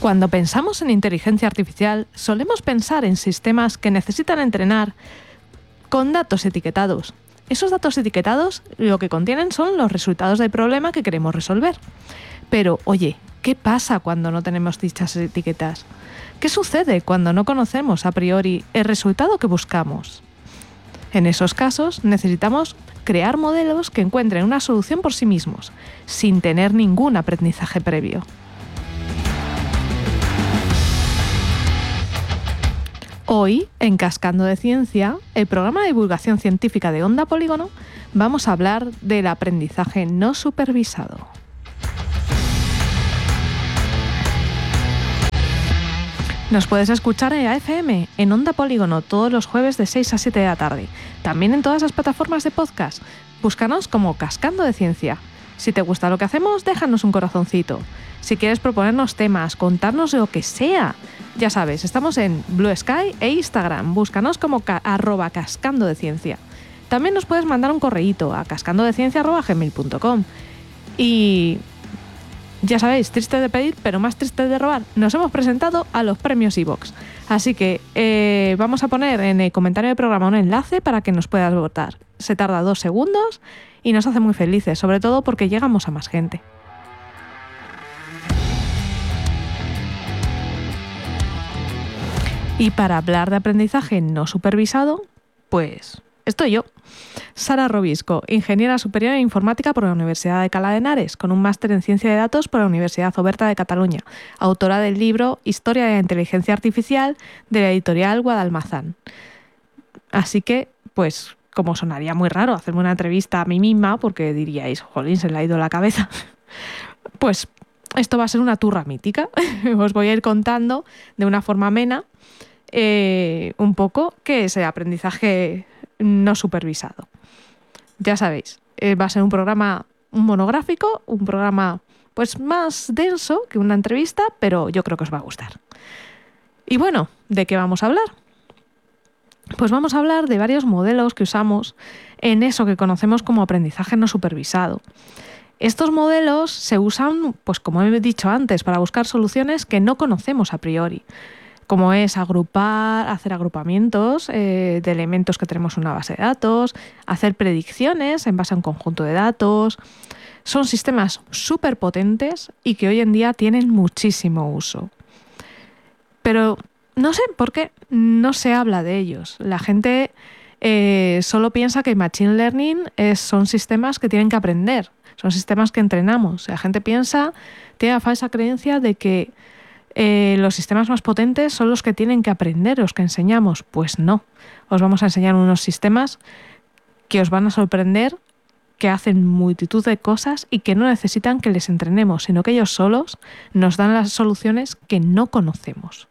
Cuando pensamos en inteligencia artificial, solemos pensar en sistemas que necesitan entrenar con datos etiquetados. Esos datos etiquetados lo que contienen son los resultados del problema que queremos resolver. Pero, oye, ¿qué pasa cuando no tenemos dichas etiquetas? ¿Qué sucede cuando no conocemos a priori el resultado que buscamos? En esos casos necesitamos crear modelos que encuentren una solución por sí mismos, sin tener ningún aprendizaje previo. Hoy, en Cascando de Ciencia, el programa de divulgación científica de Onda Polígono, vamos a hablar del aprendizaje no supervisado. Nos puedes escuchar en AFM, en Onda Polígono, todos los jueves de 6 a 7 de la tarde. También en todas las plataformas de podcast. Búscanos como Cascando de Ciencia. Si te gusta lo que hacemos, déjanos un corazoncito. Si quieres proponernos temas, contarnos lo que sea, ya sabes, estamos en Blue Sky e Instagram. Búscanos como @cascando de ciencia. También nos puedes mandar un correíto a cascandodeciencia@gmail.com. Y ya sabéis, triste de pedir, pero más triste de robar. Nos hemos presentado a los premios iVoox. Así que vamos a poner en el comentario del programa un enlace para que nos puedas votar. Se tarda 2 segundos y nos hace muy felices, sobre todo porque llegamos a más gente. Y para hablar de aprendizaje no supervisado, pues estoy yo, Sara Robisco, ingeniera superior en informática por la Universidad de Alcalá de Henares, con un máster en ciencia de datos por la Universidad Oberta de Cataluña, autora del libro Historia de la inteligencia artificial de la editorial Guadalmazán. Así que, pues, como sonaría muy raro hacerme una entrevista a mí misma, porque diríais, jolín, se le ha ido la cabeza, pues esto va a ser una turra mítica. Os voy a ir contando de una forma amena un poco qué es el aprendizaje no supervisado. Ya sabéis, va a ser un programa monográfico, un programa pues más denso que una entrevista, pero yo creo que os va a gustar. Y bueno, ¿de qué vamos a hablar? Pues vamos a hablar de varios modelos que usamos en eso que conocemos como aprendizaje no supervisado. Estos modelos se usan, pues como he dicho antes, para buscar soluciones que no conocemos a priori, como es agrupar, hacer agrupamientos de elementos que tenemos en una base de datos, hacer predicciones en base a un conjunto de datos. Son sistemas súper potentes y que hoy en día tienen muchísimo uso. Pero no sé por qué no se habla de ellos. La gente solo piensa que Machine Learning son sistemas que tienen que aprender, son sistemas que entrenamos. La gente tiene la falsa creencia de que los sistemas más potentes son los que tienen que aprender, los que enseñamos. Pues no, os vamos a enseñar unos sistemas que os van a sorprender, que hacen multitud de cosas y que no necesitan que les entrenemos, sino que ellos solos nos dan las soluciones que no conocemos.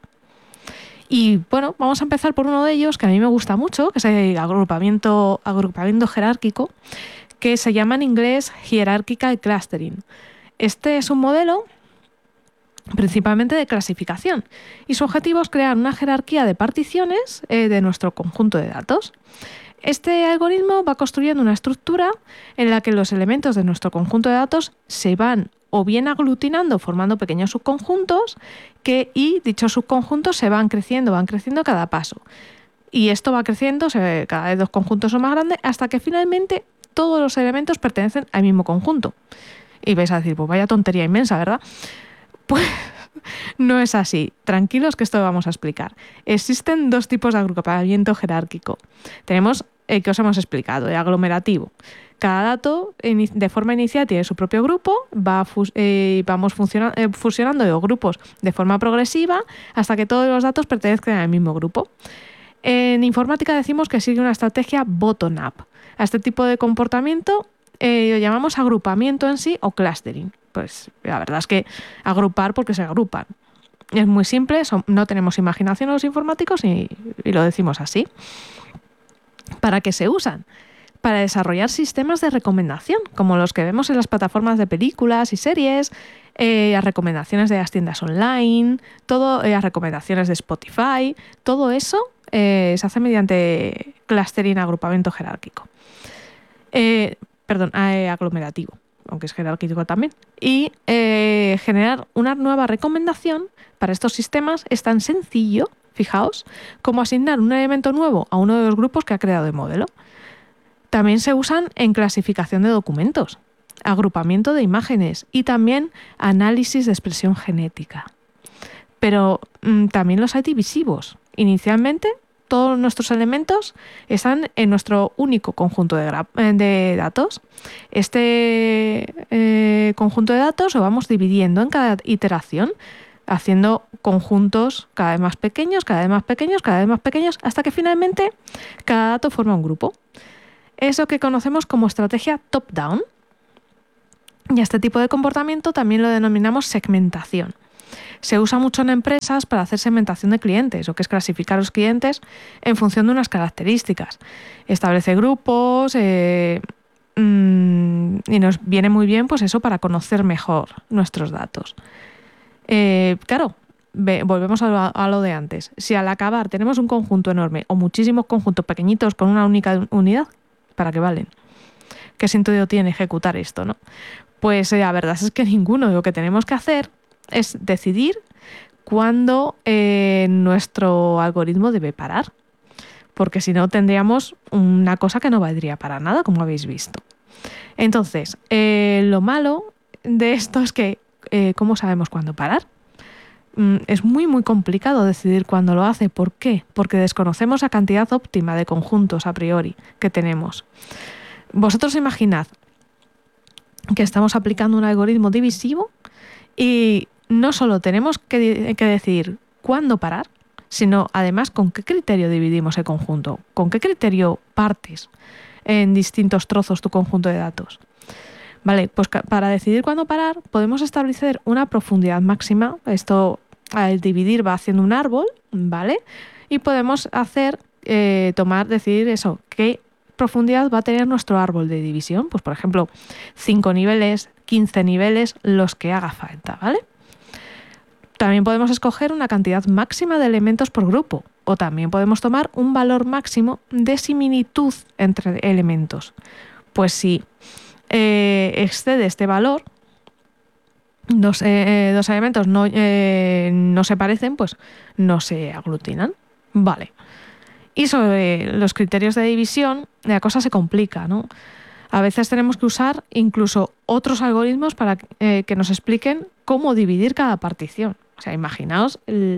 Y bueno, vamos a empezar por uno de ellos que a mí me gusta mucho, que es el agrupamiento jerárquico, que se llama en inglés Hierarchical Clustering. Este es un modelo principalmente de clasificación, y su objetivo es crear una jerarquía de particiones de nuestro conjunto de datos. Este algoritmo va construyendo una estructura en la que los elementos de nuestro conjunto de datos se van o bien aglutinando formando pequeños subconjuntos y dichos subconjuntos se van creciendo cada paso. Y esto va creciendo, cada vez los conjuntos son más grandes, hasta que finalmente todos los elementos pertenecen al mismo conjunto. Y vais a decir, pues vaya tontería inmensa, ¿verdad? Pues no es así. Tranquilos que esto lo vamos a explicar. Existen 2 tipos de agrupamiento jerárquico. Tenemos el que os hemos explicado, el aglomerativo. Cada dato de forma inicial tiene su propio grupo, vamos fusionando los grupos de forma progresiva hasta que todos los datos pertenezcan al mismo grupo. En informática decimos que sigue una estrategia bottom-up. A este tipo de comportamiento lo llamamos agrupamiento en sí o clustering. Pues la verdad es que agrupar porque se agrupan. Es muy simple, no tenemos imaginación los informáticos y lo decimos así. ¿Para qué se usan? Para desarrollar sistemas de recomendación, como los que vemos en las plataformas de películas y series, las recomendaciones de las tiendas online, las recomendaciones de Spotify, todo eso se hace mediante clustering, agrupamiento jerárquico. Aglomerativo. aunque es jerárquico también. Y generar una nueva recomendación para estos sistemas es tan sencillo, fijaos, como asignar un elemento nuevo a uno de los grupos que ha creado el modelo. También se usan en clasificación de documentos, agrupamiento de imágenes y también análisis de expresión genética. Pero también los hay divisivos. Inicialmente, todos nuestros elementos están en nuestro único conjunto de datos. Este conjunto de datos lo vamos dividiendo en cada iteración, haciendo conjuntos cada vez más pequeños, cada vez más pequeños, cada vez más pequeños, hasta que finalmente cada dato forma un grupo. Eso que conocemos como estrategia top-down. Y a este tipo de comportamiento también lo denominamos segmentación. Se usa mucho en empresas para hacer segmentación de clientes, o que es clasificar a los clientes en función de unas características. Establece grupos y nos viene muy bien pues eso para conocer mejor nuestros datos. Claro, volvemos a lo de antes. Si al acabar tenemos un conjunto enorme o muchísimos conjuntos pequeñitos con una única unidad, ¿para qué valen? ¿Qué sentido tiene ejecutar esto, no? Pues la verdad es que ninguno. Lo que tenemos que hacer es decidir cuándo nuestro algoritmo debe parar, porque si no tendríamos una cosa que no valdría para nada, como habéis visto. Entonces, lo malo de esto es que ¿cómo sabemos cuándo parar? Es muy muy complicado decidir cuándo lo hace. ¿Por qué? Porque desconocemos la cantidad óptima de conjuntos a priori que tenemos. Vosotros imaginad que estamos aplicando un algoritmo divisivo y no solo tenemos que decidir cuándo parar, sino además con qué criterio dividimos el conjunto, con qué criterio partes en distintos trozos tu conjunto de datos. Vale, pues para decidir cuándo parar podemos establecer una profundidad máxima. Esto al dividir va haciendo un árbol, ¿vale? Y podemos decidir eso, qué profundidad va a tener nuestro árbol de división. Pues por ejemplo, 5 niveles, 15 niveles, los que haga falta, ¿vale? También podemos escoger una cantidad máxima de elementos por grupo, o también podemos tomar un valor máximo de similitud entre elementos. Pues si excede este valor, dos elementos no se parecen, pues no se aglutinan. Vale. Y sobre los criterios de división, la cosa se complica, ¿no? A veces tenemos que usar incluso otros algoritmos para que nos expliquen cómo dividir cada partición. O sea, imaginaos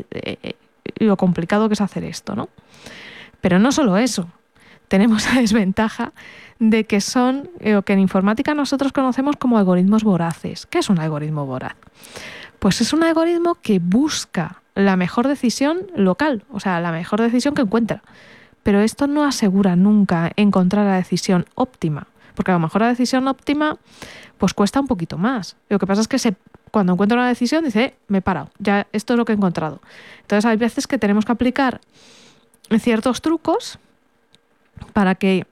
lo complicado que es hacer esto, ¿no? Pero no solo eso. Tenemos la desventaja de que son lo que en informática nosotros conocemos como algoritmos voraces. ¿Qué es un algoritmo voraz? Pues es un algoritmo que busca la mejor decisión local, o sea, la mejor decisión que encuentra. Pero esto no asegura nunca encontrar la decisión óptima, porque a lo mejor la decisión óptima pues cuesta un poquito más. Lo que pasa es que cuando encuentra una decisión dice, me he parado, ya esto es lo que he encontrado. Entonces hay veces que tenemos que aplicar ciertos trucos para que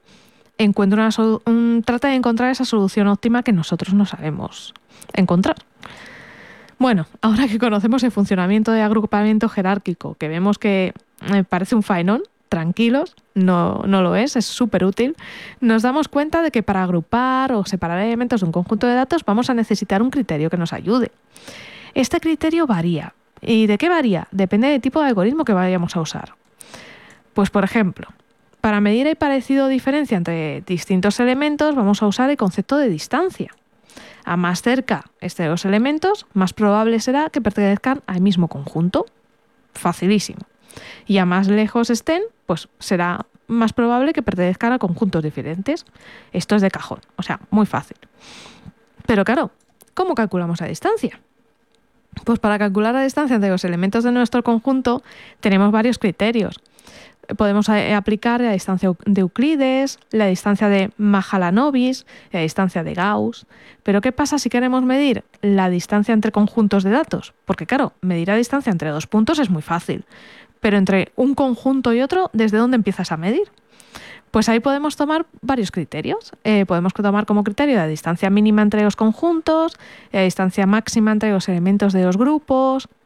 trate de encontrar esa solución óptima que nosotros no sabemos encontrar. Bueno, ahora que conocemos el funcionamiento de agrupamiento jerárquico, que vemos que parece un faenón, tranquilos, no lo es súper útil, nos damos cuenta de que para agrupar o separar elementos de un conjunto de datos vamos a necesitar un criterio que nos ayude. Este criterio varía. ¿Y de qué varía? Depende del tipo de algoritmo que vayamos a usar. Pues por ejemplo, para medir el parecido o diferencia entre distintos elementos vamos a usar el concepto de distancia. A más cerca estén los elementos, más probable será que pertenezcan al mismo conjunto. Facilísimo. Y a más lejos estén, pues será más probable que pertenezcan a conjuntos diferentes. Esto es de cajón, o sea, muy fácil. Pero claro, ¿cómo calculamos la distancia? Pues para calcular la distancia entre los elementos de nuestro conjunto tenemos varios criterios. Podemos aplicar la distancia de Euclides, la distancia de Mahalanobis, la distancia de Gauss. Pero ¿qué pasa si queremos medir la distancia entre conjuntos de datos? Porque claro, medir la distancia entre dos puntos es muy fácil. Pero entre un conjunto y otro, ¿desde dónde empiezas a medir? Pues ahí podemos tomar varios criterios. Podemos tomar como criterio la distancia mínima entre los conjuntos, la distancia máxima entre los elementos de los grupos,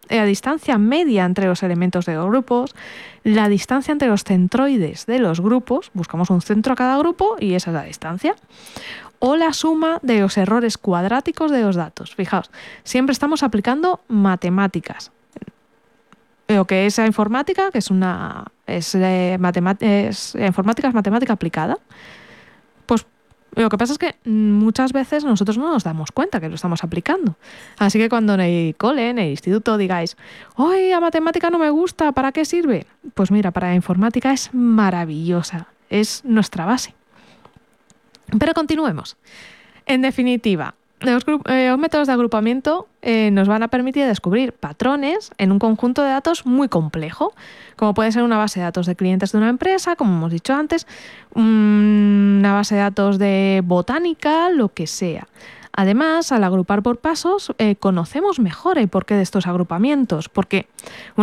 la distancia media entre los elementos de los grupos, la distancia entre los centroides de los grupos, buscamos un centro a cada grupo y esa es la distancia, o la suma de los errores cuadráticos de los datos. Fijaos, siempre estamos aplicando matemáticas. Lo que es la informática, que es informática es matemática aplicada, pues lo que pasa es que muchas veces nosotros no nos damos cuenta que lo estamos aplicando. Así que cuando en el cole, en el instituto, digáis, ¡ay, la matemática no me gusta! ¿Para qué sirve? Pues mira, para la informática es maravillosa, es nuestra base. Pero continuemos. En definitiva, los métodos de agrupamiento nos van a permitir descubrir patrones en un conjunto de datos muy complejo, como puede ser una base de datos de clientes de una empresa, como hemos dicho antes, una base de datos de botánica, lo que sea. Además, al agrupar por pasos, conocemos mejor el porqué de estos agrupamientos, porque